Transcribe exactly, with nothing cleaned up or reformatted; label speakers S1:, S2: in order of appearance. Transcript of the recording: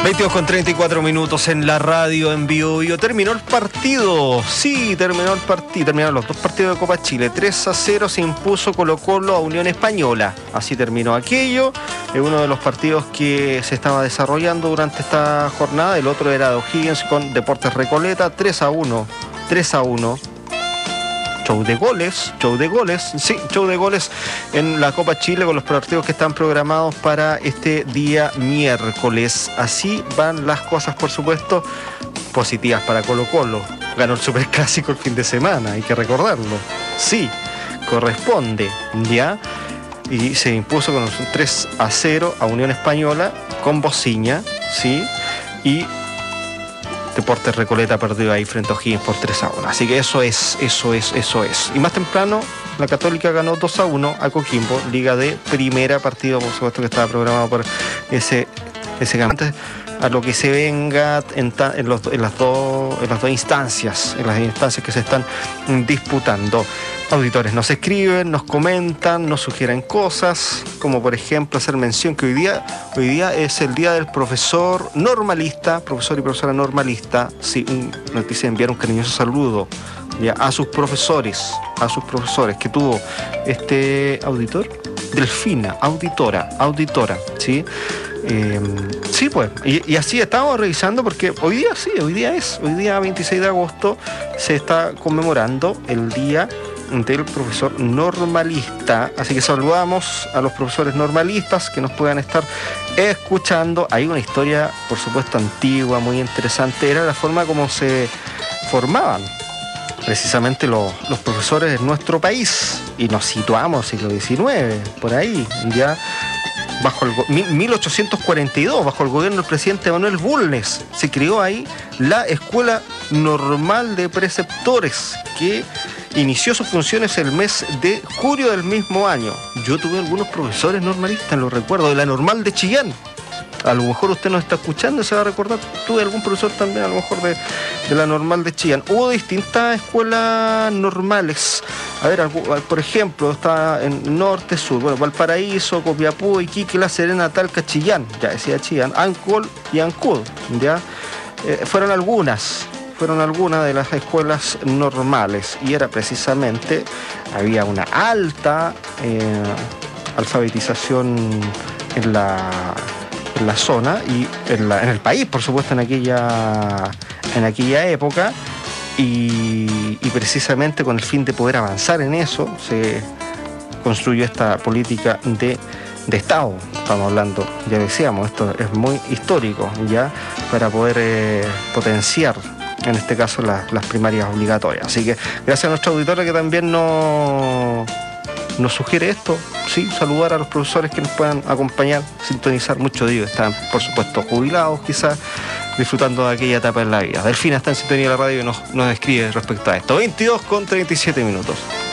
S1: veintidós con treinta y cuatro minutos en la radio en vivo. Terminó el partido. Sí, terminó el partido. Terminaron los dos partidos de Copa Chile. tres a cero se impuso Colo-Colo a Unión Española. Así terminó aquello. Es uno de los partidos que se estaba desarrollando durante esta jornada. El otro era de O'Higgins con Deportes Recoleta. tres a uno. tres a uno. Show de goles, show de goles, sí, show de goles en la Copa Chile con los partidos que están programados para este día miércoles. Así van las cosas, por supuesto, positivas para Colo-Colo. Ganó el Superclásico el fin de semana, hay que recordarlo. Sí, corresponde, ¿ya? Y se impuso con un tres a cero a Unión Española con Bociña, ¿sí? Y Deportes Recoleta perdió ahí frente a O'Higgins por tres a uno. Así que eso es, eso es, eso es. Y más temprano, la Católica ganó dos a uno a Coquimbo, Liga de Primera, partido por supuesto que estaba programado por ese, ese ganante. A lo que se venga en, ta, en, los, en, las dos, en las dos instancias, en las instancias que se están disputando. Auditores nos escriben, nos comentan, nos sugieren cosas, como por ejemplo hacer mención que hoy día, hoy día es el día del profesor normalista, profesor y profesora normalista. Sí, un, nos dice enviar un cariñoso saludo ya, a sus profesores, a sus profesores que tuvo este auditor, Delfina, auditora, auditora, ¿sí? Eh, sí, pues, y, y así estamos revisando porque hoy día sí, hoy día es, hoy día veintiséis de agosto se está conmemorando el día del profesor normalista, así que saludamos a los profesores normalistas que nos puedan estar escuchando. Hay una historia, por supuesto, antigua, muy interesante, era la forma como se formaban precisamente los, los profesores en nuestro país, y nos situamos siglo diecinueve, por ahí, ya bajo el mil ochocientos cuarenta y dos, bajo el gobierno del presidente Manuel Bulnes, se creó ahí la Escuela Normal de Preceptores, que inició sus funciones el mes de julio del mismo año. Yo tuve algunos profesores normalistas, lo recuerdo, de la Normal de Chillán. A lo mejor usted nos está escuchando y se va a recordar, tuve algún profesor también a lo mejor de, de la Normal de Chillán. Hubo distintas escuelas normales. A ver, por ejemplo, está en Norte, Sur, bueno, Valparaíso, Copiapó, Iquique, La Serena, Talca, Chillán, ya decía Chillán, Ancol y Ancud, ya. Eh, fueron algunas, fueron algunas de las escuelas normales, y era precisamente, había una alta eh, alfabetización en la... en la zona y en, la, en el país, por supuesto, en aquella, en aquella época, y, y precisamente con el fin de poder avanzar en eso se construyó esta política de, de Estado. Estamos hablando, ya decíamos, esto es muy histórico, ya, para poder eh, potenciar en este caso la, las primarias obligatorias. Así que gracias a nuestra auditora que también nos nos sugiere esto, sí, saludar a los profesores que nos puedan acompañar, sintonizar. Muchos de ellos están, por supuesto, jubilados, quizás disfrutando de aquella etapa en la vida. Delfina está en sintonía de la radio y nos, nos escribe respecto a esto. veintidós con treinta y siete minutos.